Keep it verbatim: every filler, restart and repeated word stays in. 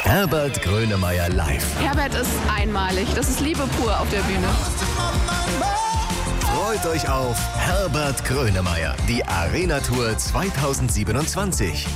Herbert Grönemeyer live. Herbert ist einmalig. Das ist Liebe pur auf der Bühne. Freut euch auf Herbert Grönemeyer, die Arena Tour zweitausendsiebenundzwanzig.